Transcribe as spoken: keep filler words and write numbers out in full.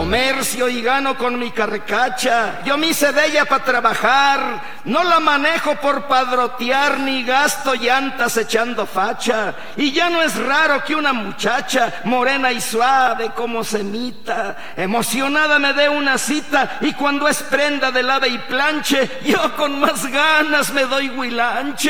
comercio y gano con mi carcacha. Yo me hice de ella para trabajar, no la manejo por padrotear, ni gasto llantas echando facha. Y ya no es raro que una muchacha morena y suave como semita, emocionada me dé una cita, y cuando es prenda de lave y planche, yo con más ganas me doy huilanche.